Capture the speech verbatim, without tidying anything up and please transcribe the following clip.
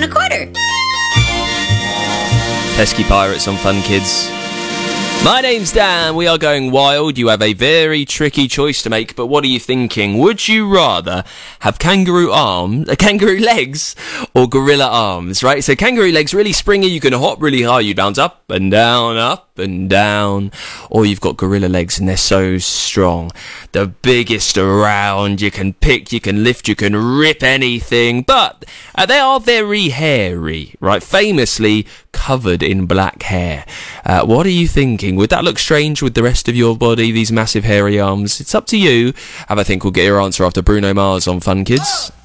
a quarter. Pesky Pirates on Fun Kids. My name's Dan, we are going wild. You have a very tricky choice to make, but what are you thinking? Would you rather have kangaroo arms, uh, kangaroo legs, or gorilla arms, right? So kangaroo legs, really springy, you can hop really high, you bounce up and down, up and down. Or you've got gorilla legs and they're so strong. The biggest around, you can pick, you can lift, you can rip anything, but uh, they are very hairy, right? Famously covered in black hair. Uh, what are you thinking? Would that look strange with the rest of your body, these massive hairy arms? It's up to you. Have a think. We'll get your answer after Bruno Mars on Fun Kids.